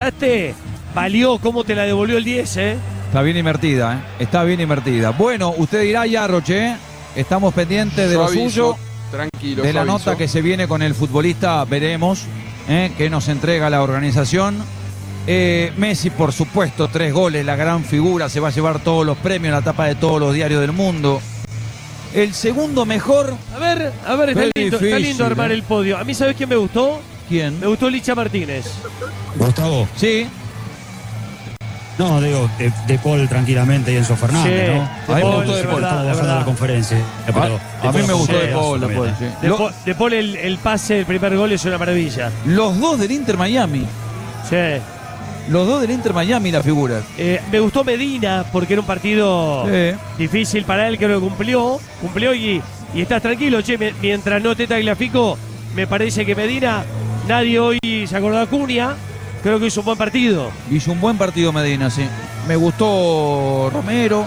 ganaste, valió cómo te la devolvió el 10, ¿eh? Está bien invertida, ¿eh? Está bien invertida. Bueno, usted dirá ya, Roche, estamos pendientes de lo suyo. Tranquilo. De la nota que se viene con el futbolista, veremos qué nos entrega la organización. Messi, por supuesto, 3 goles, la gran figura, se va a llevar todos los premios, la tapa de todos los diarios del mundo. El segundo mejor. A ver, está lindo armar el podio. A mí, ¿sabes quién me gustó? ¿Quién? Me gustó Licha Martínez. Gustavo. Sí. No, digo, de Paul tranquilamente y Enzo Fernández, Sí, ¿no? a mí me gustó De Paul. Estamos bajando la conferencia. A mí me gustó De Paul. De Paul el pase, el primer gol es una maravilla. Los dos del Inter Miami. Sí. Los dos del Inter Miami, la figura. Me gustó Medina porque era un partido difícil para él, creo que cumplió y estás tranquilo, che, mientras no te Tagliafico, me parece que Medina, nadie hoy se acordó de Acuña, creo que hizo un buen partido. Hizo un buen partido Medina, sí. Me gustó Romero,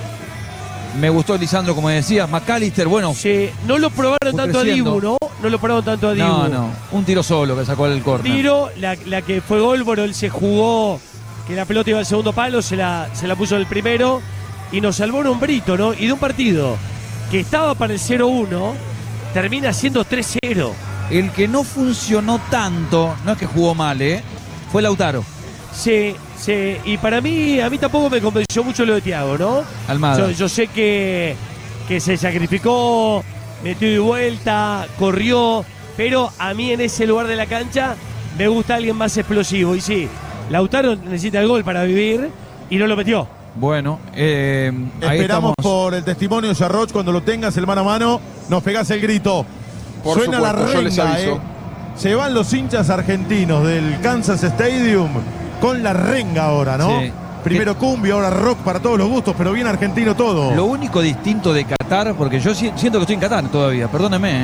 me gustó Lisandro, como decías, McAllister, bueno. Sí, no lo probaron tanto creciendo. a Dibu, ¿no? No lo probaron tanto a Dibu. No, un tiro solo que sacó el córner. Tiro, la que fue gol, bueno, él se jugó, que la pelota iba al segundo palo, se la puso el primero y nos salvó un hombrito, ¿no? Y de un partido que estaba para el 0-1, termina siendo 3-0. El que no funcionó tanto, no es que jugó mal, fue Lautaro. Sí, y para mí, a mí tampoco me convenció mucho lo de Thiago, ¿no? Almada. Yo sé que se sacrificó, metió de vuelta, corrió, pero a mí en ese lugar de la cancha me gusta alguien más explosivo. Y sí, Lautaro necesita el gol para vivir y no lo metió. Bueno, ahí esperamos estamos. por el testimonio, Yarroch, cuando lo tengas el mano a mano, nos pegás el grito. Por Suena supuesto, la yo les renga, aviso. Se van los hinchas argentinos del Kansas Stadium con la renga ahora, ¿no? Sí. Primero cumbia, ahora rock para todos los gustos, pero bien argentino todo. Lo único distinto de Qatar, porque yo siento que estoy en Qatar todavía, perdóneme,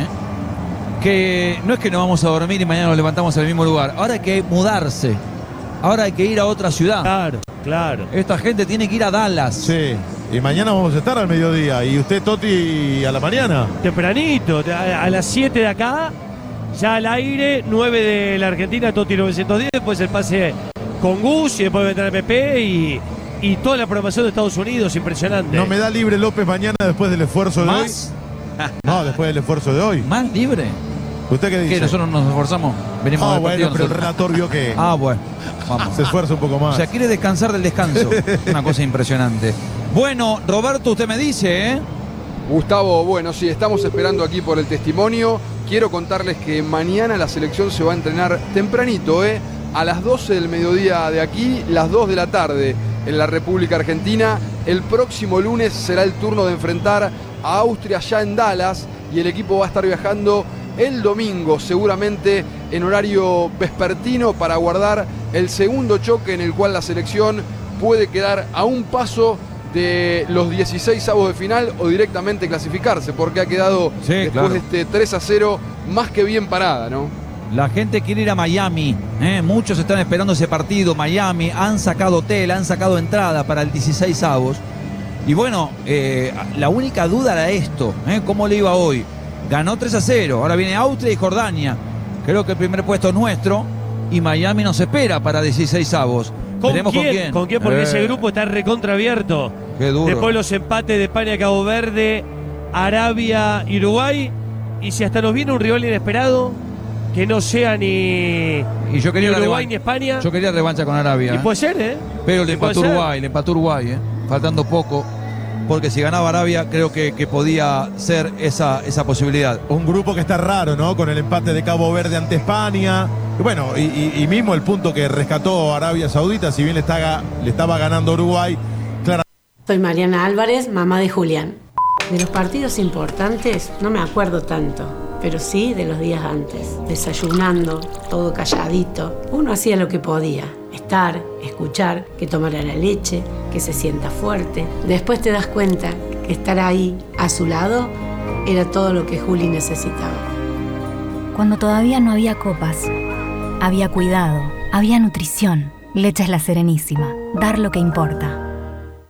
que no es que nos vamos a dormir y mañana nos levantamos en el mismo lugar. Ahora hay que mudarse. Ahora hay que ir a otra ciudad. Claro. Esta gente tiene que ir a Dallas. Sí, y mañana vamos a estar al mediodía. ¿Y usted, Toti, a la mañana? Tempranito, a las 7 de acá, ya al aire, 9 de la Argentina, Toti 910, después el pase con Gus y después vendrá Pepe y toda la programación de Estados Unidos, impresionante. ¿No me da libre López mañana después del esfuerzo de hoy? No, después del esfuerzo de hoy. ¿Más libre? ¿Usted qué dice? ¿Qué? Nosotros nos esforzamos. Venimos del bueno, partido pero el nosotros. relator vio que Bueno, vamos. se esfuerza un poco más. O sea, quiere descansar del descanso. Una cosa impresionante. Bueno, Roberto, usted me dice, Gustavo, bueno, sí, estamos esperando aquí por el testimonio. Quiero contarles que mañana la selección se va a entrenar tempranito, a las 12 del mediodía de aquí, las 2 de la tarde en la República Argentina. El próximo lunes será el turno de enfrentar a Austria ya en Dallas y el equipo va a estar viajando el domingo, seguramente en horario vespertino, para guardar el segundo choque en el cual la selección puede quedar a un paso de los 16avos de final o directamente clasificarse, porque ha quedado después de este 3-0 más que bien parada, ¿no? la gente quiere ir a Miami, muchos están esperando ese partido. Miami, han sacado hotel, han sacado entrada para el 16avos. Y bueno, la única duda era esto, ¿cómo le iba hoy? Ganó 3-0, ahora viene Austria y Jordania. Creo que el primer puesto es nuestro y Miami nos espera para 16avos. Veremos con quién. ¿Con quién? Porque ese grupo está recontraabierto. Qué duro. Después los empates de España, Cabo Verde, Arabia y Uruguay. Y si hasta nos viene un rival inesperado, que no sea ni yo quería Uruguay ni España. Yo quería revancha con Arabia. Y puede ser, Pero le empató Uruguay, faltando poco. Porque si ganaba Arabia, creo que podía ser esa posibilidad. Un grupo que está raro, ¿no? Con el empate de Cabo Verde ante España. Y bueno, y mismo el punto que rescató Arabia Saudita, si bien le estaba ganando Uruguay. Soy Mariana Álvarez, mamá de Julián. De los partidos importantes no me acuerdo tanto, pero sí de los días antes. Desayunando, todo calladito. Uno hacía lo que podía. Estar, escuchar, que tomara la leche, que se sienta fuerte. Después te das cuenta que estar ahí, a su lado, era todo lo que Juli necesitaba. Cuando todavía no había copas, había cuidado, había nutrición. Leche es La Serenísima. Dar lo que importa.